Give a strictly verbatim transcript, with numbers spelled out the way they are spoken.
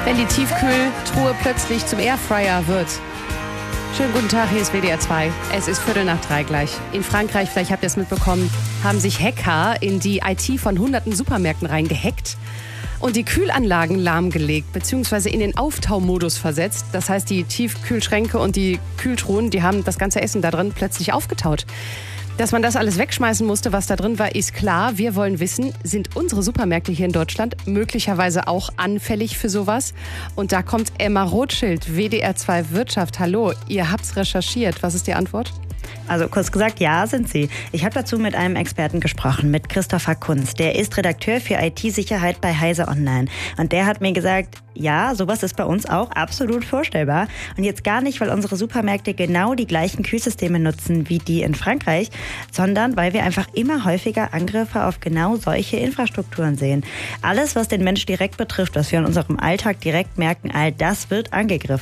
wenn die Tiefkühltruhe plötzlich zum Airfryer wird. Schönen guten Tag, hier ist W D R zwei. Es ist Viertel nach drei gleich. In Frankreich, vielleicht habt ihr es mitbekommen, haben sich Hacker in die I T von hunderten Supermärkten reingehackt und die Kühlanlagen lahmgelegt bzw. in den Auftaumodus versetzt. Das heißt, die Tiefkühlschränke und die Kühltruhen, die haben das ganze Essen da drin plötzlich aufgetaut. Dass man das alles wegschmeißen musste, was da drin war, ist klar. Wir wollen wissen, sind unsere Supermärkte hier in Deutschland möglicherweise auch anfällig für sowas? Und da kommt Emma Rothschild, W D R zwei Wirtschaft. Hallo, ihr habt's recherchiert. Was ist die Antwort? Also kurz gesagt, ja, sind sie. Ich habe dazu mit einem Experten gesprochen, mit Christopher Kunz. Der ist Redakteur für I T-Sicherheit bei Heise Online. Und der hat mir gesagt, ja, sowas ist bei uns auch absolut vorstellbar. Und jetzt gar nicht, weil unsere Supermärkte genau die gleichen Kühlsysteme nutzen wie die in Frankreich, sondern weil wir einfach immer häufiger Angriffe auf genau solche Infrastrukturen sehen. Alles, was den Mensch direkt betrifft, was wir in unserem Alltag direkt merken, all das wird angegriffen.